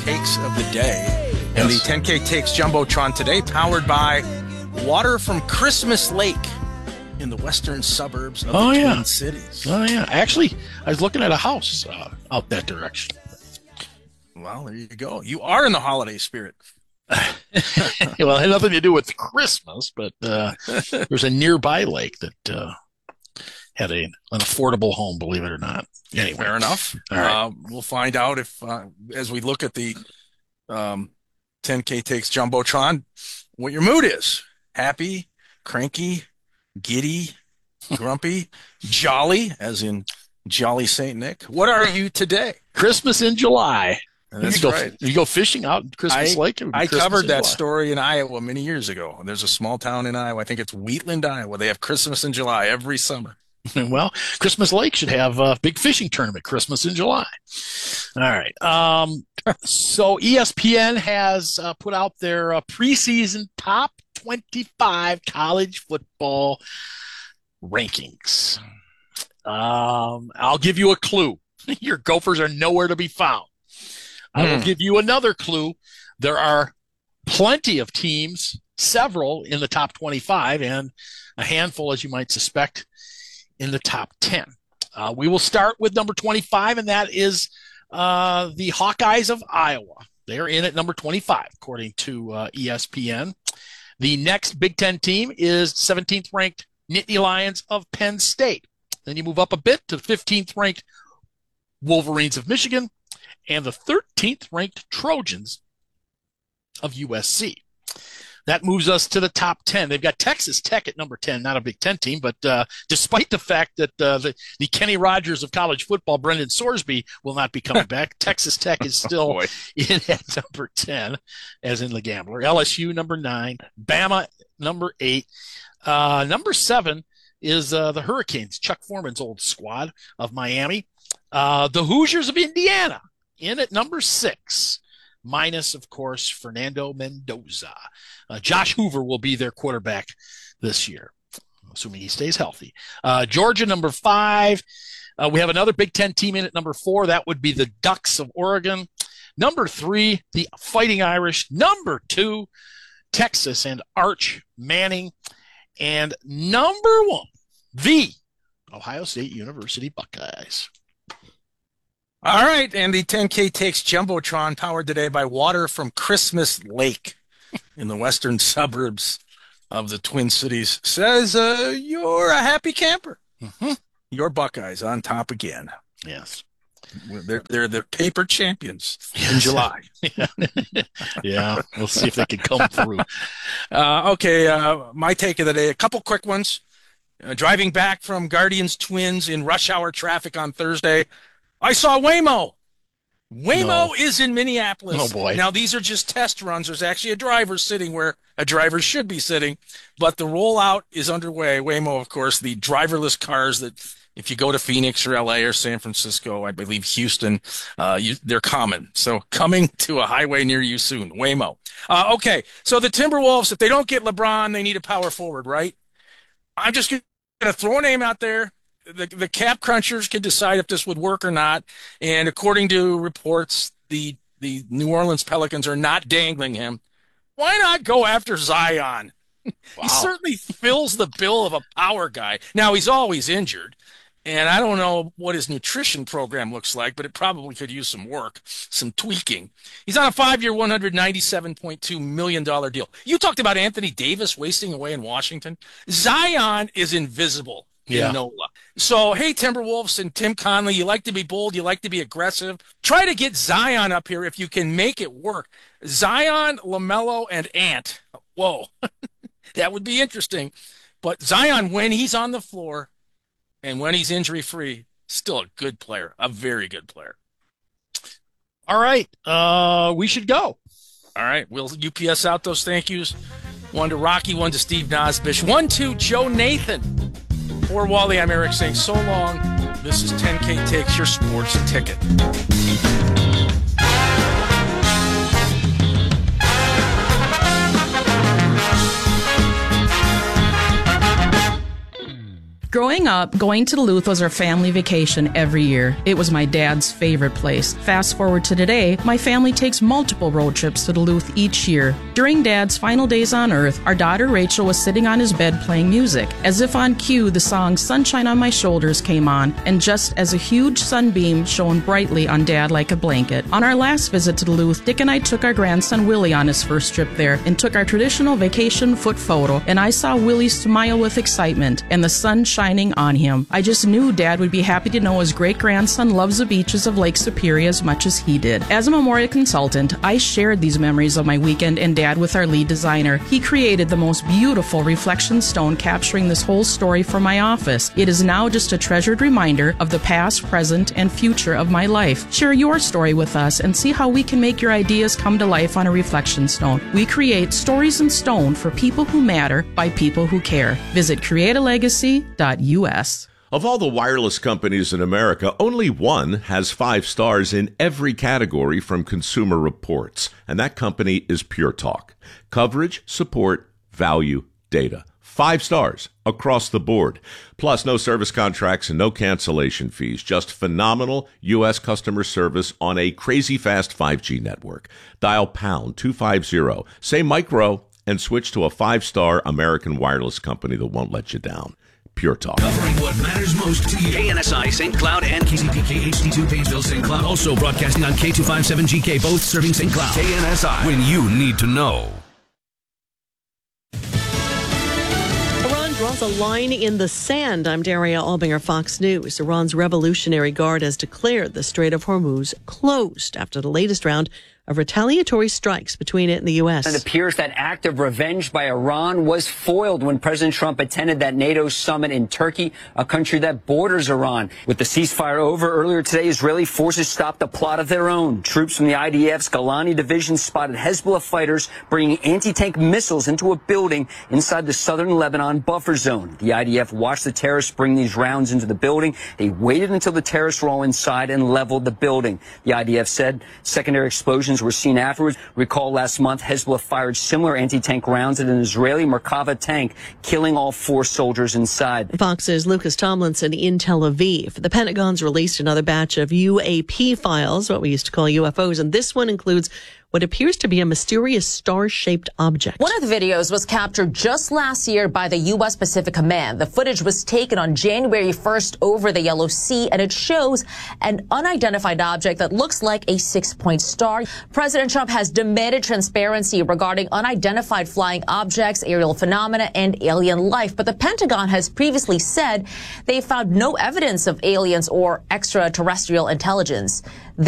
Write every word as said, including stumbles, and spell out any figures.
takes of the day. And Yes. the ten K Takes Jumbotron today powered by water from Christmas Lake in the western suburbs of Oh, the yeah. Twin Cities. Oh, yeah. Actually, I was looking at a house uh, out that direction. Well, there you go. You are in the holiday spirit. Well, it had nothing to do with Christmas, but uh, there's a nearby lake that uh, had a, an affordable home, believe it or not. Anyway. Fair enough. All right. Uh, we'll find out if, uh, as we look at the um, ten K Takes Jumbotron, what your mood is. Happy, cranky, giddy, grumpy, jolly, as in Jolly Saint Nick. What are you today? Christmas in July. That's you go, right. You go fishing out in Christmas I, Lake? It would be I Christmas covered in that July. story in Iowa many years ago. There's a small town in Iowa. I think it's Wheatland, Iowa. They have Christmas in July every summer. Well, Christmas Lake should have a big fishing tournament, Christmas in July. All right. Um, so E S P N has uh, put out their uh, preseason top twenty-five college football rankings. Um, I'll give you a clue. Your Gophers are nowhere to be found. I will Hmm. give you another clue. There are plenty of teams, several in the top twenty-five, and a handful, as you might suspect, in the top ten. Uh, we will start with number twenty-five, and that is uh, the Hawkeyes of Iowa. They're in at number twenty-five, according to uh, E S P N. The next Big Ten team is seventeenth ranked Nittany Lions of Penn State. Then you move up a bit to the fifteenth ranked Wolverines of Michigan and the thirteenth ranked Trojans of U S C. That moves us to the top ten. They've got Texas Tech at number ten, not a Big Ten team, but uh, despite the fact that uh, the, the Kenny Rogers of college football, Brendan Sorsby, will not be coming back, Texas Tech is still Boy. in at number ten, as in the Gambler. L S U number nine, Bama number eight. Uh, number seven is uh, the Hurricanes, Chuck Foreman's old squad of Miami. Uh, the Hoosiers of Indiana in at number six. Minus, of course, Fernando Mendoza. Uh, Josh Hoover will be their quarterback this year, assuming he stays healthy. Uh, Georgia, number five. Uh, we have another Big Ten team in at number four. That would be the Ducks of Oregon. Number three, the Fighting Irish. Number two, Texas and Arch Manning. And number one, the Ohio State University Buckeyes. All right, and the ten K Takes Jumbotron powered today by water from Christmas Lake in the western suburbs of the Twin Cities says uh, you're a happy camper. Mm-hmm. Your Buckeyes on top again. Yes. They're they're the paper champions in Yes. July. Yeah. Yeah, we'll see if they can come through. Uh, okay, uh, my take of the day, a couple quick ones. Uh, driving back from Guardians Twins in rush hour traffic on Thursday, I saw Waymo. Waymo No. is in Minneapolis. Oh, boy. Now, these are just test runs. There's actually a driver sitting where a driver should be sitting, but the rollout is underway. Waymo, of course, the driverless cars that if you go to Phoenix or L A or San Francisco, I believe Houston, uh, you, they're common. So coming to a highway near you soon. Waymo. Uh, okay, so the Timberwolves, if they don't get LeBron, they need a power forward, right? I'm just going to throw a name out there. The, the cap crunchers can decide if this would work or not. And according to reports, the, the New Orleans Pelicans are not dangling him. Why not go after Zion? Wow. He certainly fills the bill of a power guy. Now, he's always injured. And I don't know what his nutrition program looks like, but it probably could use some work, some tweaking. He's on a five-year, one hundred ninety-seven point two million dollars deal. You talked about Anthony Davis wasting away in Washington. Zion is invisible Yeah. in NOLA. So, hey, Timberwolves and Tim Conley, you like to be bold, you like to be aggressive. Try to get Zion up here if you can make it work. Zion, LaMelo, and Ant. Whoa, that would be interesting. But Zion, when he's on the floor, and when he's injury-free, still a good player, a very good player. All right. Uh, we should go. All right, we'll U P S out those thank yous. One to Rocky, one to Steve Nosbish, one to Joe Nathan. For Wally, I'm Eric saying so long. This is ten K Takes Your Sports Ticket. Growing up, going to Duluth was our family vacation every year. It was my dad's favorite place. Fast forward to today, my family takes multiple road trips to Duluth each year. During Dad's final days on Earth, our daughter Rachel was sitting on his bed playing music. As if on cue, the song Sunshine on My Shoulders came on, and just as a huge sunbeam shone brightly on Dad like a blanket. On our last visit to Duluth, Dick and I took our grandson Willie on his first trip there and took our traditional vacation foot photo, and I saw Willie smile with excitement and the sun shining on him. I just knew Dad would be happy to know his great-grandson loves the beaches of Lake Superior as much as he did. As a memorial consultant, I shared these memories of my weekend and Dad with our lead designer. He created the most beautiful reflection stone capturing this whole story for my office. It is now just a treasured reminder of the past, present, and future of my life. Share your story with us and see how we can make your ideas come to life on a reflection stone. We create stories in stone for people who matter by people who care. Visit create a legacy dot U S. Of all the wireless companies in America, only one has five stars in every category from Consumer Reports, and that company is Pure Talk. Coverage, support, value, data. Five stars across the board. Plus, no service contracts and no cancellation fees. Just phenomenal U S customer service on a crazy fast five G network. Dial pound two fifty, say micro, and switch to a five-star American wireless company that won't let you down. Pure Talk. Covering what matters most to you. K N S I, Saint Cloud, and K C P K H D two, Painesville, Saint Cloud. Also broadcasting on K two fifty-seven G K, both serving Saint Cloud. K N S I, when you need to know. Iran draws a line in the sand. I'm Daria Albinger, Fox News. Iran's Revolutionary Guard has declared the Strait of Hormuz closed after the latest round of retaliatory strikes between it and the U S. It appears that act of revenge by Iran was foiled when President Trump attended that NATO summit in Turkey, a country that borders Iran. With the ceasefire over earlier today, Israeli forces stopped a plot of their own. Troops from the I D F's Golani division spotted Hezbollah fighters bringing anti-tank missiles into a building inside the southern Lebanon buffer zone. The I D F watched the terrorists bring these rounds into the building. They waited until the terrorists were all inside and leveled the building. The I D F said secondary explosions were seen afterwards. Recall last month, Hezbollah fired similar anti-tank rounds at an Israeli Merkava tank, killing all four soldiers inside. Fox's Lucas Tomlinson in Tel Aviv. The Pentagon's released another batch of U A P files, what we used to call U F Os, and this one includes what appears to be a mysterious star-shaped object. One of the videos was captured just last year by the U S Pacific Command. The footage was taken on January first over the Yellow Sea, and it shows an unidentified object that looks like a six-point star. President Trump has demanded transparency regarding unidentified flying objects, aerial phenomena, and alien life. But the Pentagon has previously said they found no evidence of aliens or extraterrestrial intelligence.